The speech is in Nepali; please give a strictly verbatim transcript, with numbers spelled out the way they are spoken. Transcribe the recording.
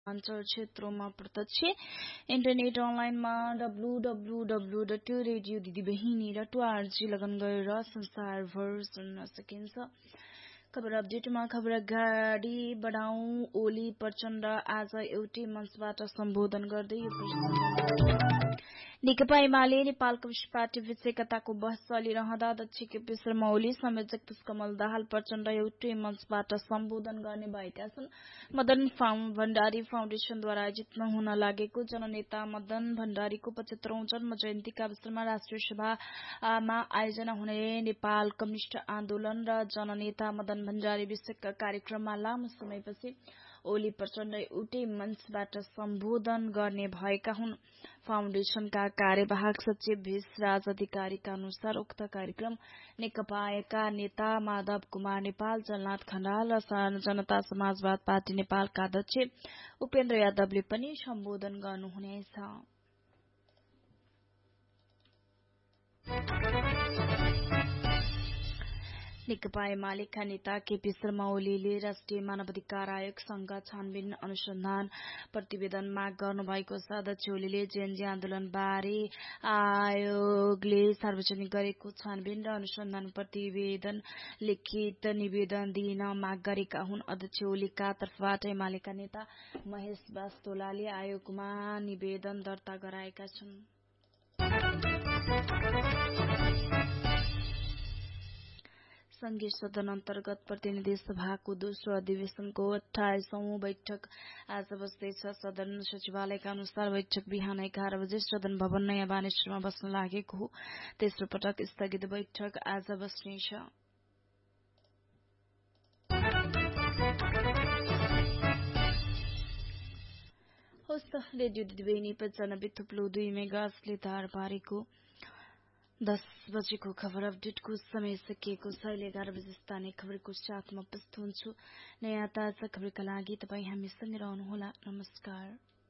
अञ्चल क्षेत्रमा प्रत्यक्ष इन्टरनेट अनलाइनमा W W W dot radio दिदीबहिनी डट ओआरजी लगन गरेर संसारभर सुन्न सकिन्छ। खबर अपडेटमा खबर अगाडि बढाउँ। ओली प्रचण्ड आज एउटै मञ्चबाट सम्बोधन गर्दै नेकपा एमाले नेपाल कम्युनिष्ट पार्टी बीच एकताको बहस चलिरहँदा अध्यक्ष केपी शर्मा ओली संयोजक पुष्पकमल दाहाल प्रचण्ड एउटै मञ्चबाट सम्बोधन गर्ने भएका छन्। मदन भण्डारी फाउन्डेशनद्वारा आयोजित हुन लागेको जननेता मदन भण्डारीको पचहत्तरौं जन्म जयन्तीका अवसरमा राष्ट्रिय सभामा आयोजना हुने नेपाल कम्युनिष्ट आन्दोलन र जननेता मदन भण्डारी विषयक कार्यक्रममा लामो समयपछि ओली प्रचण्ड एउटै मञ्चबाट सम्बोधन गर्ने भएका हुन्। फाउन्डेशनका कार्यवाहक सचिव भेषराज अधिकारीका अनुसार उक्त कार्यक्रम नेकपाका नेता माधव कुमार नेपाल, जलनाथ खनाल र जनता समाजवाद पार्टी नेपालका अध्यक्ष उपेन्द्र यादवले पनि सम्बोधन गर्नुहुनेछ। नेकपा एमालेका नेता केपी शर्मा ओलीले राष्ट्रिय मानवाधिकार आयोगसँग छानबिन अनुसन्धान प्रतिवेदन माग गर्नुभएको छ। अध्यक्ष ओलीले जेएनजी आन्दोलनबारे आयोगले सार्वजनिक गरेको छानबिन र अनुसन्धान प्रतिवेदन लिखित निवेदन दिन माग गरेका हुन्। अध्यक्ष ओलीका तर्फबाट एमालेका नेता महेश वास्तोलाले आयोगमा निवेदन दर्ता गराएका छन्। संघीय सदन अन्तर्गत प्रतिनिधि सभाको दोस्रो अधिवेशनको अठाइसौं बैठक आज बस्दैछ। सदन सचिवालयका अनुसार बैठक बिहान एघार बजे सदन भवन नयाँ बानेश्वरमा बस्न लागेको हो। तेस्रो पटक स्थगित बैठक आज बस्नेछ। होस् रेडियो दिदीबहिनी पचानब्बे थुप्लो दुई मेगासले धार पारेको दस बजेको खबर अपडेटको समय सकिएको छ। अहिले एघार बजे स्थानीय खबरको साथमा उपस्थित हुन्छु। नयाँ ताजा खबरका लागि तपाईँ हामीसँगै रहनुहोला। नमस्कार।